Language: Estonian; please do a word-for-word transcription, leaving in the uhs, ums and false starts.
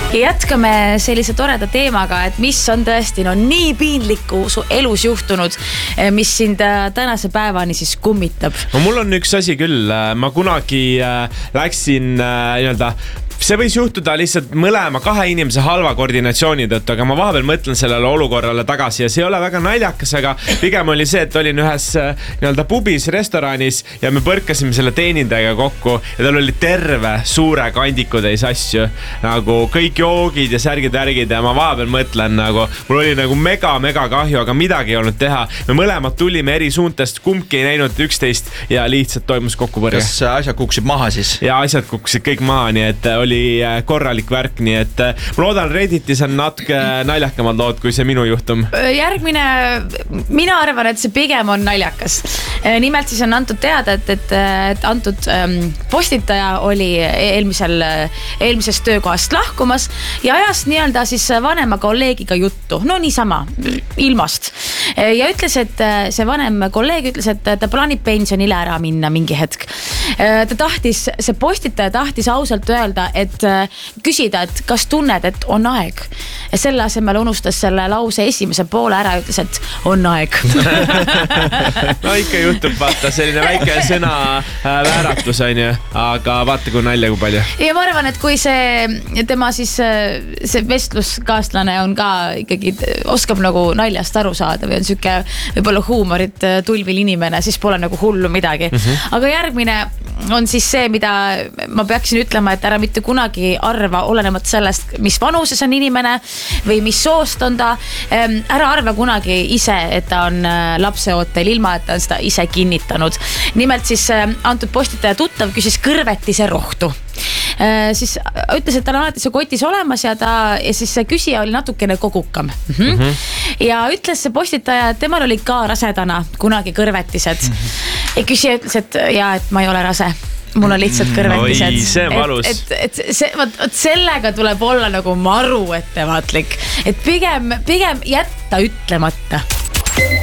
Ja jätkame sellise toreda teemaga, et mis on tõesti no, nii piinlikku su elus juhtunud, mis sind tänase päevani siis kummitab. No mul on üks asi küll, ma kunagi läksin nii-öelda see võis juhtuda lihtsalt mõlema kahe inimese halva koordinatsiooni tõttu, aga ma vahepeal mõtlen sellele olukorrale tagasi ja see ei ole väga naljakas, aga pigem oli see, et olin ühes nii-öelda pubis restoranis ja me põrkasime selle teenindajaga kokku ja tal oli terve suure kandikutäis asju, nagu kõik joogid ja särgid-värgid ja ma vahepeal mõtlen nagu, mul oli nagu mega-mega kahju, aga midagi ei olnud teha. Me mõlemad tulime eri suuntest, kumbki ei näinud üksteist ja lihtsalt toimus kokkupõrge. Kas asjad kukkusid maha siis? Ja asjad kukkusid kõik maha, nii et oli korralik värk, nii et ma loodan Redditis on natuke naljakamad lood kui see minu juhtum. Järgmine, mina arvan, et see pigem on naljakas. Nimelt siis on antud teada, et, et, et antud postitaja oli eelmisel, eelmisest töökohast lahkumas ja ajas nii-öelda siis vanema kolleegiga juttu, no niisama, ilmast. Ja ütles, et see vanem kolleeg ütles, et ta plaanib pensionile ära minna mingi hetk. Ta tahtis, see postitaja tahtis ausalt öelda, et küsida, et kas tunned, et on aeg. Ja selle asemel unustas selle lause esimese poole ära ja ütles, et on aeg. No ikka juhtub, vaata, selline väike sõna vääratus on ju, aga vaata kui nalja kui palju. Ja ma arvan, et kui see tema siis, see vestluskaastlane on ka ikkagi, oskab nagu naljast aru saada või on süke võib-olla huumorit tulvil inimene, siis pole nagu hullu midagi. Mm-hmm. Aga järgmine on siis see, mida ma peaksin ütlema, et ära mitte kunagi arva, olenemata sellest, mis vanuses on inimene või mis soost on ta. Ära arva kunagi ise, et ta on lapseootel, ilma et ta on seda ise kinnitanud. Nimelt siis antud postitaja tuttav küsis kõrvetise rohtu. Siis ütles, et tal on alati see kotis olemas ja, ta, ja siis see küsija oli natukene kogukam. Mm-hmm. Mm-hmm. Ja ütles see postitaja, et temal oli ka rasedana kunagi kõrvetised. Mm-hmm. Ja küsija ütles, et, ja, et ma ei ole rase. Mul on lihtsalt kõrvetised. Oi, see valus. Et, et, et see, võt, võt sellega tuleb olla nagu maru ettevaatlik. Et pigem, pigem jätta ütlemata.